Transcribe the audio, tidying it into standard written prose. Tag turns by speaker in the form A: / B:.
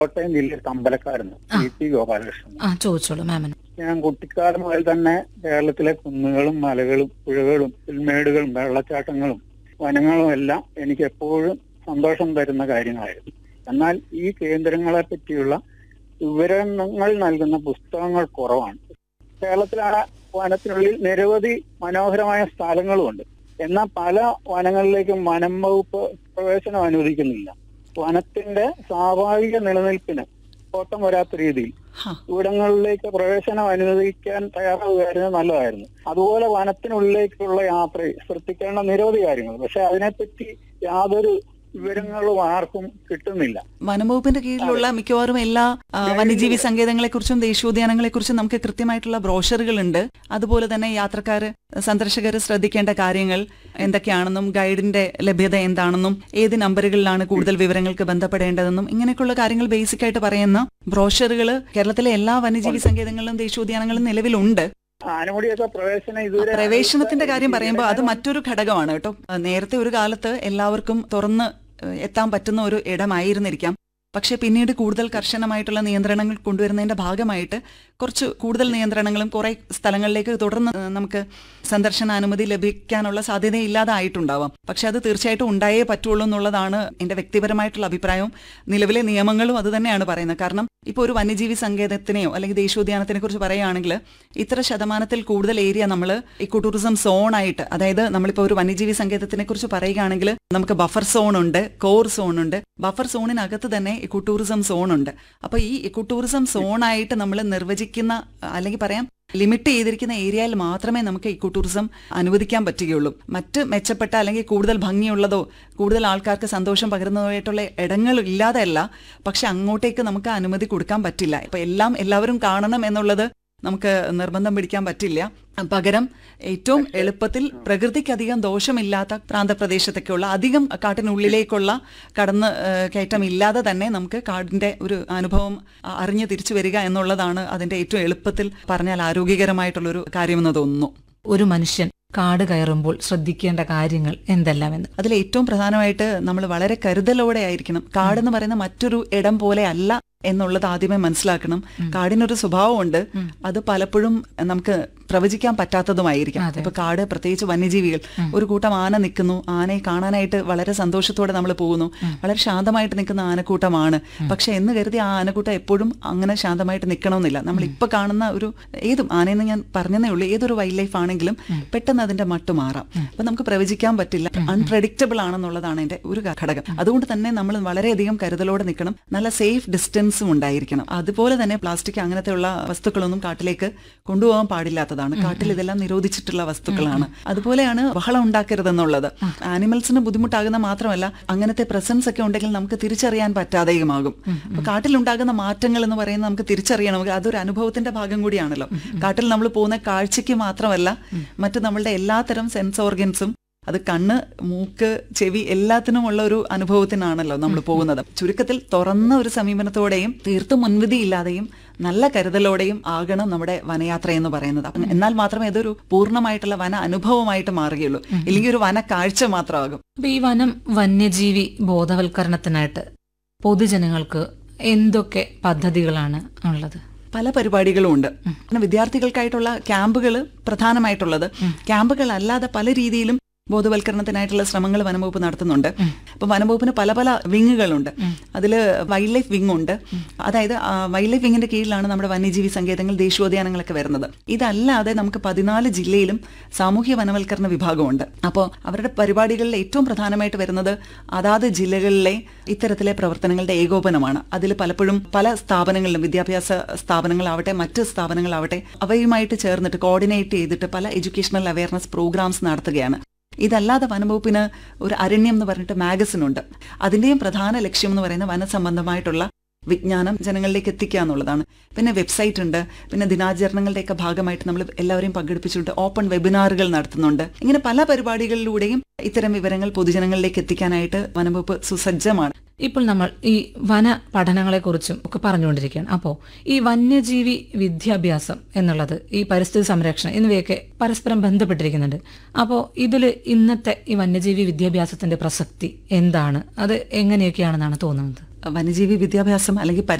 A: കോട്ടയം ജില്ലയിൽ തമ്പലക്കാരുന്നു പി ഗോപാലകൃഷ്ണൻ.
B: ചോദിച്ചോളൂ മാമിന്.
A: ഞാൻ കുട്ടിക്കാലം മുതൽ തന്നെ കേരളത്തിലെ കുന്നുകളും മലകളും പുഴകളും പുൽമേടുകളും വെള്ളച്ചാട്ടങ്ങളും വനങ്ങളും എല്ലാം എനിക്ക് എപ്പോഴും സന്തോഷം തരുന്ന കാര്യങ്ങളായിരുന്നു. എന്നാൽ ഈ കേന്ദ്രങ്ങളെ പറ്റിയുള്ള വിവരണങ്ങൾ നൽകുന്ന പുസ്തകങ്ങൾ കുറവാണ്. കേരളത്തിലെ വനത്തിനുള്ളിൽ നിരവധി മനോഹരമായ സ്ഥലങ്ങളുമുണ്ട്. എന്നാൽ പല വനങ്ങളിലേക്കും വനം വകുപ്പ് പ്രവേശനം അനുവദിക്കുന്നില്ല. വനത്തിന്റെ സ്വാഭാവിക നിലനിൽപ്പിന് കോട്ടം വരാത്ത രീതിയിൽ ഇവിടങ്ങളിലേക്ക് പ്രവേശനം അനുവദിക്കാൻ തയ്യാറാവുകയായിരുന്നു നല്ലതായിരുന്നു. അതുപോലെ വനത്തിനുള്ളിലേക്കുള്ള യാത്രയിൽ ശ്രദ്ധിക്കേണ്ട നിരവധി കാര്യങ്ങൾ, പക്ഷെ അതിനെപ്പറ്റി യാതൊരു വിവരങ്ങളും ആർക്കും കിട്ടുന്നില്ല.
C: വനംവകുപ്പിന്റെ കീഴിലുള്ള മിക്കവാറും എല്ലാ വന്യജീവി സങ്കേതങ്ങളെ കുറിച്ചും ദേശീയോദ്യാനങ്ങളെ കുറിച്ചും നമുക്ക് കൃത്യമായിട്ടുള്ള ബ്രോഷറുകളുണ്ട്. അതുപോലെ തന്നെ യാത്രക്കാര് സന്ദർശകർ ശ്രദ്ധിക്കേണ്ട കാര്യങ്ങൾ എന്തൊക്കെയാണെന്നും ഗൈഡിന്റെ ലഭ്യത എന്താണെന്നും ഏത് നമ്പറുകളിലാണ് കൂടുതൽ വിവരങ്ങൾക്ക് ബന്ധപ്പെടേണ്ടതെന്നും ഇങ്ങനെയൊക്കെയുള്ള കാര്യങ്ങൾ ബേസിക് ആയിട്ട് പറയുന്ന ബ്രോഷറുകൾ കേരളത്തിലെ എല്ലാ വന്യജീവി സങ്കേതങ്ങളിലും ദേശീയോദ്യാനങ്ങളും നിലവിലുണ്ട്. പ്രവേശനത്തിന്റെ കാര്യം പറയുമ്പോൾ അത് മറ്റൊരു ഘടകമാണ് കേട്ടോ. നേരത്തെ ഒരു കാലത്ത് എല്ലാവർക്കും തുറന്ന് എത്താൻ പറ്റുന്ന ഒരു ഇടമായിരുന്നിരിക്കാം. പക്ഷെ പിന്നീട് കൂടുതൽ കർശനമായിട്ടുള്ള നിയന്ത്രണങ്ങൾ കൊണ്ടുവരുന്നതിന്റെ ഭാഗമായിട്ട് കുറച്ച് കൂടുതൽ നിയന്ത്രണങ്ങളും കുറെ സ്ഥലങ്ങളിലേക്ക് തുടർന്ന് നമുക്ക് സന്ദർശനാനുമതി ലഭിക്കാനുള്ള സാധ്യതയില്ലാതായിട്ടുണ്ടാവാം. പക്ഷെ അത് തീർച്ചയായിട്ടും ഉണ്ടായേ പറ്റുള്ളൂ എന്നുള്ളതാണ് എന്റെ വ്യക്തിപരമായിട്ടുള്ള അഭിപ്രായവും നിലവിലെ നിയമങ്ങളും അത് തന്നെയാണ് പറയുന്നത്. കാരണം ഇപ്പോൾ ഒരു വന്യജീവി സങ്കേതത്തിനെയോ അല്ലെങ്കിൽ ദേശീയോദ്യാനത്തിനെ കുറിച്ച് പറയുകയാണെങ്കിൽ ഇത്ര ശതമാനത്തിൽ കൂടുതൽ ഏരിയ നമ്മൾ ഇക്കോ ടൂറിസം സോൺ ആയിട്ട്, അതായത് നമ്മളിപ്പോൾ ഒരു വന്യജീവി സങ്കേതത്തിനെ കുറിച്ച് പറയുകയാണെങ്കിൽ നമുക്ക് ബഫർ സോൺ ഉണ്ട്, കോർ സോൺ ഉണ്ട്. ബഫർ സോണിനകത്ത് തന്നെ ഇക്കോ ടൂറിസം സോൺ ഉണ്ട്. അപ്പൊ ഈ ഇക്കോ ടൂറിസം സോണായിട്ട് നമ്മൾ നിർവചിക്കുന്ന അല്ലെങ്കിൽ പറയാം ലിമിറ്റ് ചെയ്തിരിക്കുന്ന ഏരിയയിൽ മാത്രമേ നമുക്ക് ഇക്കോ ടൂറിസം അനുവദിക്കാൻ പറ്റുകയുള്ളൂ. മറ്റ് മെച്ചപ്പെട്ട അല്ലെങ്കിൽ കൂടുതൽ ഭംഗിയുള്ളതോ കൂടുതൽ ആൾക്കാർക്ക് സന്തോഷം പകരുന്നതായിട്ടുള്ള ഇടങ്ങൾ ഇല്ലാതെയല്ല, പക്ഷെ അങ്ങോട്ടേക്ക് നമുക്ക് അനുമതി കൊടുക്കാൻ പറ്റില്ല. ഇപ്പൊ എല്ലാവരും കാണണം എന്നുള്ളത് നമുക്ക് നിർബന്ധം പിടിക്കാൻ പറ്റില്ല. പകരം ഏറ്റവും എളുപ്പത്തിൽ പ്രകൃതിക്കധികം ദോഷമില്ലാത്ത പ്രാന്തപ്രദേശത്തൊക്കെയുള്ള അധികം കാട്ടിനുള്ളിലേക്കുള്ള കടന്ന് കയറ്റം ഇല്ലാതെ തന്നെ നമുക്ക് കാടിന്റെ ഒരു അനുഭവം അറിഞ്ഞു തിരിച്ചു വരിക എന്നുള്ളതാണ് അതിന്റെ ഏറ്റവും എളുപ്പത്തിൽ പറഞ്ഞാൽ ആരോഗ്യകരമായിട്ടുള്ളൊരു കാര്യമെന്ന് തോന്നുന്നു.
B: ഒരു മനുഷ്യൻ കാട് കയറുമ്പോൾ ശ്രദ്ധിക്കേണ്ട കാര്യങ്ങൾ എന്തെല്ലാമെന്ന്
C: അതിൽ ഏറ്റവും പ്രധാനമായിട്ട് നമ്മൾ വളരെ കരുതലോടെ ആയിരിക്കണം. കാടെന്ന് പറയുന്ന മറ്റൊരു ഇടം പോലെ അല്ല എന്നുള്ളത് ആദ്യമേ മനസ്സിലാക്കണം. കാടിനൊരു സ്വഭാവമുണ്ട്, അത് പലപ്പോഴും നമുക്ക് പ്രവചിക്കാൻ പറ്റാത്തതുമായിരിക്കാം. ഇപ്പൊ കാട്, പ്രത്യേകിച്ച് വന്യജീവികൾ, ഒരു കൂട്ടം ആന നിൽക്കുന്നു, ആനയെ കാണാനായിട്ട് വളരെ സന്തോഷത്തോടെ നമ്മൾ പോകുന്നു, വളരെ ശാന്തമായിട്ട് നിൽക്കുന്ന ആനക്കൂട്ടമാണ്. പക്ഷെ എന്ന് കരുതി ആ ആനക്കൂട്ടം എപ്പോഴും അങ്ങനെ ശാന്തമായിട്ട് നിൽക്കണമെന്നില്ല. നമ്മൾ ഇപ്പൊ കാണുന്ന ഒരു ഏതും ആനയെന്ന് ഞാൻ പറഞ്ഞതേ ഉള്ളൂ, ഏതൊരു വൈൽഡ് ലൈഫ് ആണെങ്കിലും പെട്ടെന്ന് അതിന്റെ മട്ട് മാറാം. അപ്പൊ നമുക്ക് പ്രവചിക്കാൻ പറ്റില്ല, അൺപ്രഡിക്റ്റബിൾ ആണെന്നുള്ളതാണ് എന്റെ ഒരു ഘടകം. അതുകൊണ്ട് തന്നെ നമ്മൾ വളരെയധികം കരുതലോടെ നിൽക്കണം, നല്ല സേഫ് ഡിസ്റ്റൻസും ഉണ്ടായിരിക്കണം. അതുപോലെ തന്നെ പ്ലാസ്റ്റിക് അങ്ങനത്തെയുള്ള വസ്തുക്കളൊന്നും കാട്ടിലേക്ക് കൊണ്ടുപോകാൻ പാടില്ലാത്തതാണ്. കാട്ടിൽ ഇതെല്ലാം നിരോധിച്ചിട്ടുള്ള വസ്തുക്കളാണ്. അതുപോലെയാണ് ബഹളം ഉണ്ടാക്കരുതെന്നുള്ളത്. ആനിമൽസിന് ബുദ്ധിമുട്ടാകുന്ന മാത്രമല്ല, അങ്ങനത്തെ പ്രസൻസ് ഒക്കെ ഉണ്ടെങ്കിൽ നമുക്ക് തിരിച്ചറിയാൻ പറ്റാതെയുമാകും. അപ്പൊ കാട്ടിലുണ്ടാകുന്ന മാറ്റങ്ങൾ എന്ന് പറയുന്നത് നമുക്ക് തിരിച്ചറിയണമെങ്കിൽ അതൊരു അനുഭവത്തിന്റെ ഭാഗം കൂടിയാണല്ലോ. കാട്ടിൽ നമ്മൾ പോകുന്ന കാഴ്ചയ്ക്ക് മാത്രമല്ല, മറ്റ് നമ്മളുടെ എല്ലാത്തരം സെൻസ് ഓർഗൻസും, അത് കണ്ണ്, മൂക്ക്, ചെവി എല്ലാത്തിനുമുള്ള ഒരു അനുഭവത്തിനാണല്ലോ നമ്മൾ പോകുന്നത്. ചുരുക്കത്തിൽ തുറന്ന ഒരു സമീപനത്തോടെയും തീർത്തും മുൻവിധിയില്ലാതെയും നല്ല കരുതലോടെയും ആകണം നമ്മുടെ വനയാത്ര എന്ന് പറയുന്നത്. എന്നാൽ മാത്രമേ ഇതൊരു പൂർണ്ണമായിട്ടുള്ള വന അനുഭവമായിട്ട് മാറുകയുള്ളൂ. ഇല്ലെങ്കിൽ ഒരു വന കാഴ്ച മാത്രമാകും.
B: ഈ വന്യജീവി ബോധവൽക്കരണത്തിനായിട്ട് പൊതുജനങ്ങൾക്ക് എന്തൊക്കെ പദ്ധതികളാണ് ഉള്ളത്?
C: പല പരിപാടികളും ഉണ്ട്. വിദ്യാർത്ഥികൾക്കായിട്ടുള്ള ക്യാമ്പുകൾ പ്രധാനമായിട്ടുള്ളത്. ക്യാമ്പുകൾ അല്ലാതെ പല രീതിയിലും ബോധവൽക്കരണത്തിനായിട്ടുള്ള ശ്രമങ്ങൾ വനംവകുപ്പ് നടത്തുന്നുണ്ട്. അപ്പൊ വനംവകുപ്പിന് പല പല വിങ്ങുകളുണ്ട്. അതിൽ വൈൽഡ് ലൈഫ് വിങ് ഉണ്ട്. അതായത് വൈൽഡ് ലൈഫ് വിങ്ങിന്റെ കീഴിലാണ് നമ്മുടെ വന്യജീവി സങ്കേതങ്ങൾ, ദേശീയോദ്യാനങ്ങളൊക്കെ വരുന്നത്. ഇതല്ലാതെ നമുക്ക് 14 ജില്ലയിലും സാമൂഹ്യ വനവൽക്കരണ വിഭാഗമുണ്ട്. അപ്പോൾ അവരുടെ പരിപാടികളിൽ ഏറ്റവും പ്രധാനമായിട്ട് വരുന്നത് അതാത് ജില്ലകളിലെ ഇത്തരത്തിലെ പ്രവർത്തനങ്ങളുടെ ഏകോപനമാണ്. അതിൽ പലപ്പോഴും പല സ്ഥാപനങ്ങളിലും, വിദ്യാഭ്യാസ സ്ഥാപനങ്ങളാവട്ടെ മറ്റ് സ്ഥാപനങ്ങളാവട്ടെ, അവയുമായിട്ട് ചേർന്നിട്ട് കോർഡിനേറ്റ് ചെയ്തിട്ട് പല എഡ്യൂക്കേഷണൽ അവയർനെസ് പ്രോഗ്രാംസ് നടത്തുകയാണ്. ഇതല്ലാതെ വനംവകുപ്പിന് ഒരു അരണ്യം എന്ന് പറഞ്ഞിട്ട് മാഗസിൻ ഉണ്ട്. അതിന്റെയും പ്രധാന ലക്ഷ്യം എന്ന് പറയുന്നത് വനസംബന്ധമായിട്ടുള്ള വിജ്ഞാനം ജനങ്ങളിലേക്ക് എത്തിക്കുക എന്നുള്ളതാണ്. പിന്നെ വെബ്സൈറ്റ് ഉണ്ട്. പിന്നെ ദിനാചരണങ്ങളുടെയൊക്കെ ഭാഗമായിട്ട് നമ്മൾ എല്ലാവരെയും പങ്കെടുപ്പിച്ചുകൊണ്ട് ഓപ്പൺ വെബിനാറുകൾ നടത്തുന്നുണ്ട്. ഇങ്ങനെ പല പരിപാടികളിലൂടെയും ഇത്തരം വിവരങ്ങൾ പൊതുജനങ്ങളിലേക്ക് എത്തിക്കാനായിട്ട് വനംവകുപ്പ് സുസജ്ജമാണ്.
B: ഇപ്പോൾ നമ്മൾ ഈ വന പഠനങ്ങളെക്കുറിച്ചും ഒക്കെ പറഞ്ഞുകൊണ്ടിരിക്കുകയാണ്. അപ്പോൾ ഈ വന്യജീവി വിദ്യാഭ്യാസം എന്നുള്ളത്, ഈ പരിസ്ഥിതി സംരക്ഷണം എന്നിവയൊക്കെ പരസ്പരം ബന്ധപ്പെട്ടിരിക്കുന്നുണ്ട്. അപ്പോൾ ഇതിൽ ഇന്നത്തെ ഈ വന്യജീവി വിദ്യാഭ്യാസത്തിന്റെ പ്രസക്തി എന്താണ്? അത് എങ്ങനെയൊക്കെയാണെന്നാണ് തോന്നുന്നത്?
C: വന്യജീവി വിദ്യാഭ്യാസം അല്ലെങ്കിൽ